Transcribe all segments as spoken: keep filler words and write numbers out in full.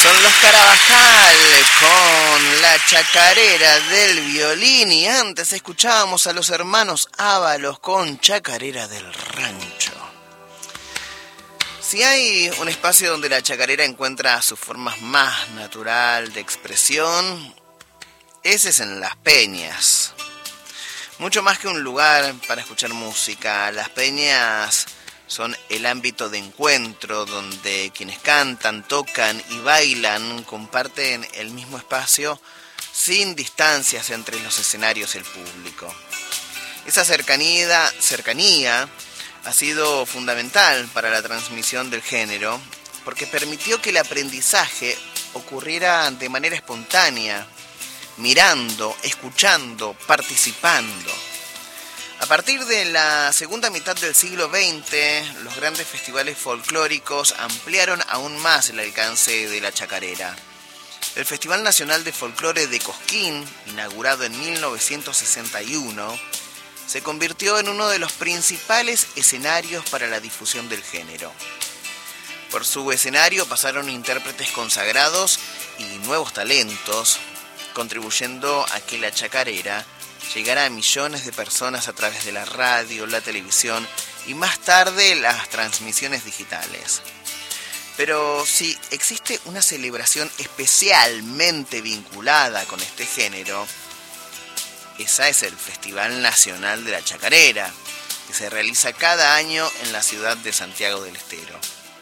Son los Carabajal con la chacarera del violín, y antes escuchábamos a los hermanos Ábalos con Chacarera del Rancho. Si hay un espacio donde la chacarera encuentra sus formas más natural de expresión, ese es en las peñas. Mucho más que un lugar para escuchar música, las peñas son el ámbito de encuentro donde quienes cantan, tocan y bailan comparten el mismo espacio sin distancias entre los escenarios y el público. Esa cercanía, cercanía ha sido fundamental para la transmisión del género porque permitió que el aprendizaje ocurriera de manera espontánea, mirando, escuchando, participando. A partir de la segunda mitad del siglo veinte, los grandes festivales folclóricos ampliaron aún más el alcance de la chacarera. El Festival Nacional de Folclore de Cosquín, inaugurado en mil novecientos sesenta y uno, se convirtió en uno de los principales escenarios para la difusión del género. Por su escenario pasaron intérpretes consagrados y nuevos talentos, contribuyendo a que la chacarera llegara a millones de personas a través de la radio, la televisión y más tarde las transmisiones digitales. Pero si existe una celebración especialmente vinculada con este género, esa es el Festival Nacional de la Chacarera, que se realiza cada año en la ciudad de Santiago del Estero.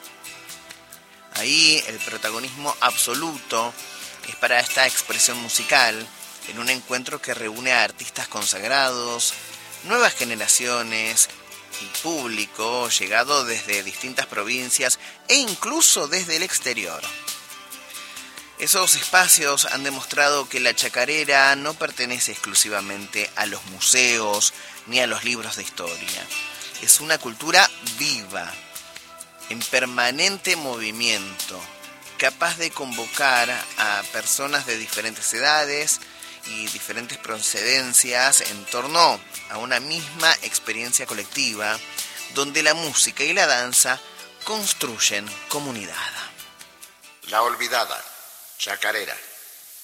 Ahí el protagonismo absoluto es para esta expresión musical, en un encuentro que reúne a artistas consagrados, nuevas generaciones y público llegado desde distintas provincias e incluso desde el exterior. Esos espacios han demostrado que la chacarera no pertenece exclusivamente a los museos ni a los libros de historia. Es una cultura viva, en permanente movimiento, capaz de convocar a personas de diferentes edades y diferentes procedencias en torno a una misma experiencia colectiva, donde la música y la danza construyen comunidad. La olvidada chacarera.